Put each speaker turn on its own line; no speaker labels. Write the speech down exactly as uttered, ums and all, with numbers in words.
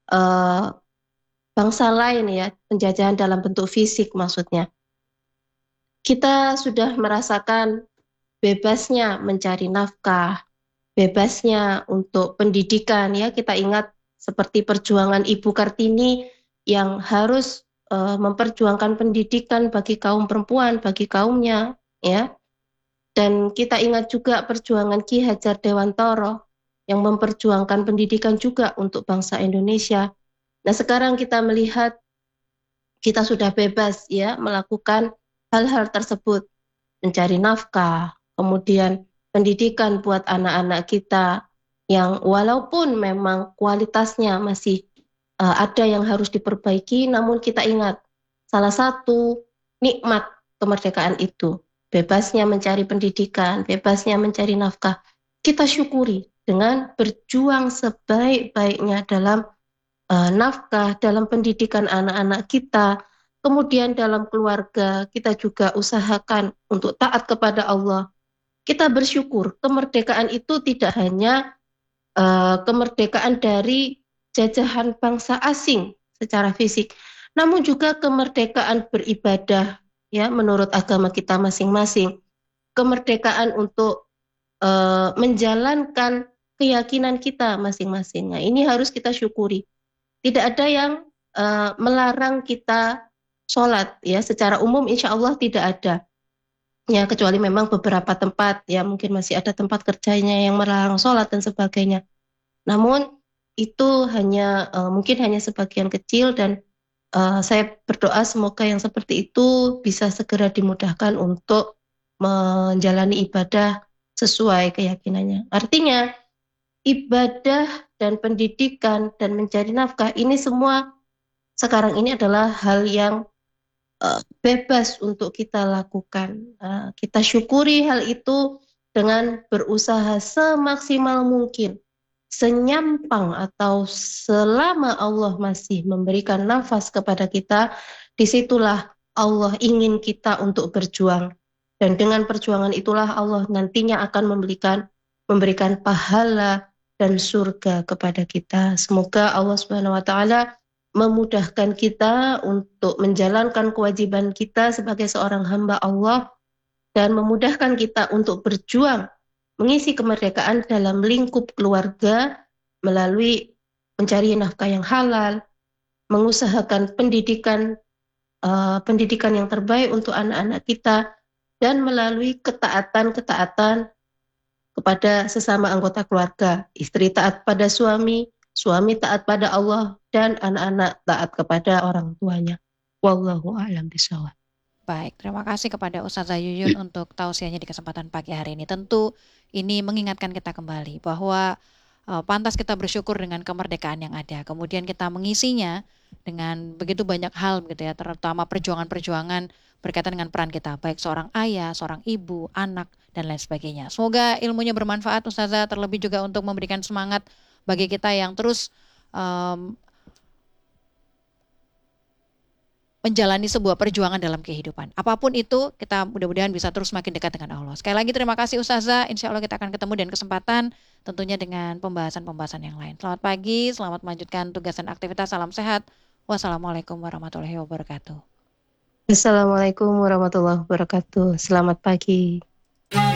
eh, bangsa lain ya, penjajahan dalam bentuk fisik maksudnya. Kita sudah merasakan bebasnya mencari nafkah, bebasnya untuk pendidikan ya. Kita ingat seperti perjuangan Ibu Kartini yang harus uh, memperjuangkan pendidikan bagi kaum perempuan, bagi kaumnya ya. Dan kita ingat juga perjuangan Ki Hajar Dewantara yang memperjuangkan pendidikan juga untuk bangsa Indonesia. Nah, sekarang kita melihat kita sudah bebas ya melakukan hal-hal tersebut, mencari nafkah, kemudian pendidikan buat anak-anak kita yang walaupun memang kualitasnya masih uh, ada yang harus diperbaiki, namun kita ingat salah satu nikmat kemerdekaan itu, bebasnya mencari pendidikan, bebasnya mencari nafkah. Kita syukuri dengan berjuang sebaik-baiknya dalam uh, nafkah, dalam pendidikan anak-anak kita, kemudian dalam keluarga kita juga usahakan untuk taat kepada Allah. Kita bersyukur kemerdekaan itu tidak hanya uh, kemerdekaan dari jajahan bangsa asing secara fisik, namun juga kemerdekaan beribadah ya menurut agama kita masing-masing. Kemerdekaan untuk uh, menjalankan keyakinan kita masing-masing. Nah, ini harus kita syukuri. Tidak ada yang uh, melarang kita sholat ya secara umum, insya Allah tidak ada ya, kecuali memang beberapa tempat ya mungkin masih ada tempat kerjanya yang melarang sholat dan sebagainya. Namun itu hanya uh, mungkin hanya sebagian kecil, dan uh, saya berdoa semoga yang seperti itu bisa segera dimudahkan untuk menjalani ibadah sesuai keyakinannya. Artinya ibadah dan pendidikan dan mencari nafkah ini semua sekarang ini adalah hal yang uh, bebas untuk kita lakukan. Uh, kita syukuri hal itu dengan berusaha semaksimal mungkin, senyampang atau selama Allah masih memberikan nafas kepada kita, disitulah Allah ingin kita untuk berjuang. Dan dengan perjuangan itulah Allah nantinya akan memberikan memberikan pahala dan surga kepada kita. Semoga Allah Subhanahu wa taala memudahkan kita untuk menjalankan kewajiban kita sebagai seorang hamba Allah, dan memudahkan kita untuk berjuang mengisi kemerdekaan dalam lingkup keluarga melalui mencari nafkah yang halal, mengusahakan pendidikan uh, pendidikan yang terbaik untuk anak-anak kita, dan melalui ketaatan-ketaatan kepada sesama anggota keluarga. Istri taat pada suami, suami taat pada Allah, dan anak-anak taat kepada orang tuanya. Wallahu a'lam bishawab.
Baik, terima kasih kepada Ustazah Yuyun untuk tausiahnya di kesempatan pagi hari ini. Tentu ini mengingatkan kita kembali bahwa uh, pantas kita bersyukur dengan kemerdekaan yang ada. Kemudian kita mengisinya dengan begitu banyak hal begitu ya, terutama perjuangan-perjuangan berkaitan dengan peran kita, baik seorang ayah, seorang ibu, anak, dan lain sebagainya. Semoga ilmunya bermanfaat Ustazah, terlebih juga untuk memberikan semangat bagi kita yang terus um, menjalani sebuah perjuangan dalam kehidupan. Apapun itu, kita mudah-mudahan bisa terus makin dekat dengan Allah. Sekali lagi terima kasih Ustazah. Insya Allah kita akan ketemu dan kesempatan tentunya dengan pembahasan-pembahasan yang lain. Selamat pagi, selamat melanjutkan tugas dan aktivitas. Salam sehat. Wassalamualaikum warahmatullahi wabarakatuh.
Assalamualaikum warahmatullahi wabarakatuh. Selamat pagi.